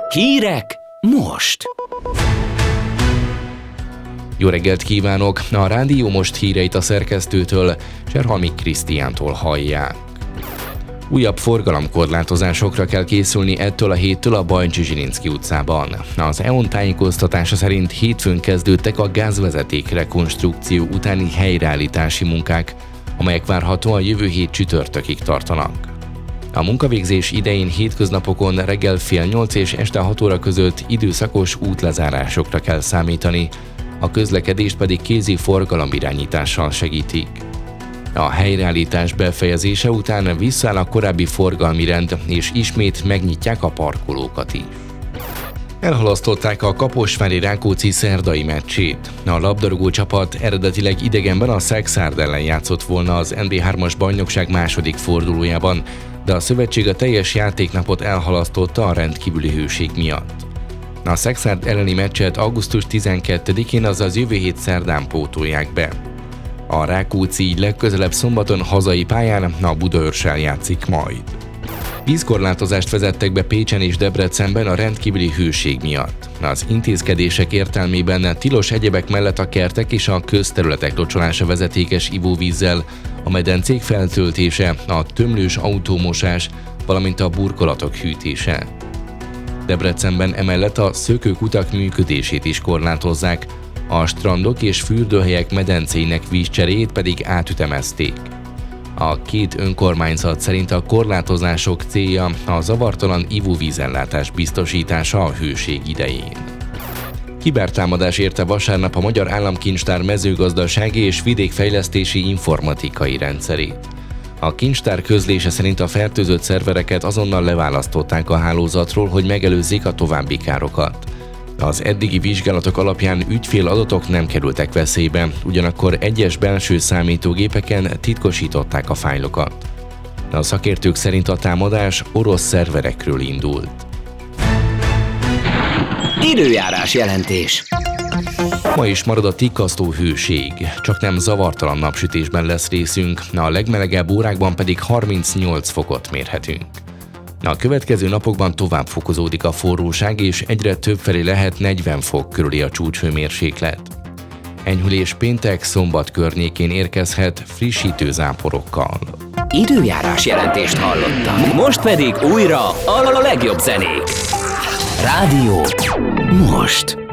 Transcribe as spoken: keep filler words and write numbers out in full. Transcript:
Hírek most! Jó reggelt kívánok! A Rádió Most híreit a szerkesztőtől, Cserhalmi Krisztiántól hallják. Újabb forgalomkorlátozásokra kell készülni ettől a héttől a Bajcsy-Zsilinszky utcában. Az é o en tájékoztatása szerint hétfőn kezdődtek a gázvezeték rekonstrukció utáni helyreállítási munkák, amelyek várhatóan jövő hét csütörtökig tartanak. A munkavégzés idején hétköznapokon reggel fél nyolc és este hat óra között időszakos útlezárásokra kell számítani, a közlekedést pedig kézi forgalomirányítással segítik. A helyreállítás befejezése után visszaáll a korábbi forgalmi rend, és ismét megnyitják a parkolókat is. Elhalasztották a Kaposvári Rákóczi szerdai meccsét. A labdarúgó csapat eredetileg idegenben a Szekszárd ellen játszott volna az en bé hármas bajnokság második fordulójában, de a szövetség a teljes játéknapot elhalasztotta a rendkívüli hőség miatt. A Szekszárd elleni meccset augusztus tizenkettedikén, azaz jövő hét szerdán pótolják be. A Rákóczi így legközelebb szombaton hazai pályán a Budaörssel játszik majd. Vízkorlátozást vezettek be Pécsen és Debrecenben a rendkívüli hőség miatt. Az intézkedések értelmében tilos egyebek mellett a kertek és a közterületek locsolása vezetékes ivóvízzel, a medencék feltöltése, a tömlős autómosás, valamint a burkolatok hűtése. Debrecenben emellett a szökőkutak működését is korlátozzák, a strandok és fürdőhelyek medencéinek vízcseréjét pedig átütemezték. A két önkormányzat szerint a korlátozások célja a zavartalan ivóvízellátás biztosítása a hőség idején. Kibertámadás érte vasárnap a Magyar Államkincstár mezőgazdasági és vidékfejlesztési informatikai rendszerét. A kincstár közlése szerint a fertőzött szervereket azonnal leválasztották a hálózatról, hogy megelőzzék a további károkat. Az eddigi vizsgálatok alapján ügyféladatok nem kerültek veszélybe, ugyanakkor egyes belső számítógépeken titkosították a fájlokat. A szakértők szerint a támadás orosz szerverekről indult. Időjárás jelentés. Ma is marad a tikkasztó hőség, csak nem zavartalan napsütésben lesz részünk, a legmelegebb órákban pedig harmincnyolc fokot mérhetünk. A következő napokban tovább fokozódik a forróság, és egyre többfelé lehet negyven fok körüli a csúcshőmérséklet. Enyhülés péntek, szombat környékén érkezhet frissítő záporokkal. Időjárás jelentést hallottak. Most pedig újra a legjobb zenék. Rádió Most.